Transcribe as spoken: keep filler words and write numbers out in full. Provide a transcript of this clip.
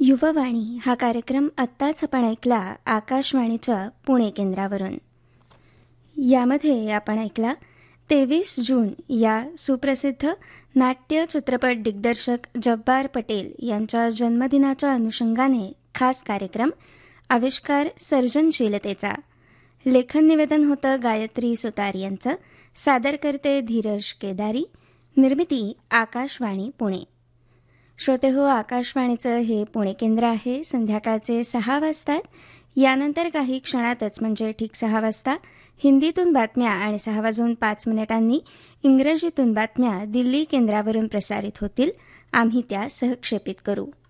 युववाणी हा कार्यक्रम आत्ताच आपण ऐकला आकाशवाणीच्या पुणे केंद्रावरून. यामध्ये आपण ऐकला तेवीस जून या सुप्रसिद्ध नाट्य चित्रपट दिग्दर्शक जब्बार पटेल यांच्या जन्मदिनाच्या अनुषंगाने खास कार्यक्रम आविष्कार सर्जनशीलतेचा. लेखन निवेदन होतं गायत्री सुतार यांचं. सादर करते धीरज केदारी. निर्मिती आकाशवाणी पुणे. श्रोते हो, आकाशवाणीचं हे पुणे केंद्र आहे. संध्याकाळचे सहा वाजतात. यानंतर काही क्षणातच म्हणजे ठीक सहा वाजता हिंदीतून बातम्या आणि सहा वाजून पाच मिनिटांनी इंग्रजीतून बातम्या दिल्ली केंद्रावरून प्रसारित होतील. आम्ही त्या सहक्षेपित करू.